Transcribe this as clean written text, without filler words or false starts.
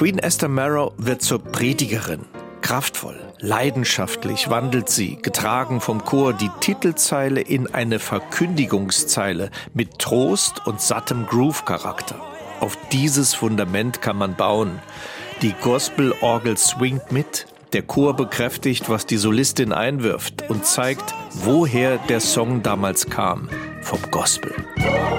Queen Esther Marrow wird zur Predigerin. Kraftvoll, leidenschaftlich wandelt sie, getragen vom Chor, die Titelzeile in eine Verkündigungszeile mit Trost und sattem Groove-Charakter. Auf dieses Fundament kann man bauen. Die Gospel-Orgel swingt mit, der Chor bekräftigt, was die Solistin einwirft und zeigt, woher der Song damals kam, vom Gospel.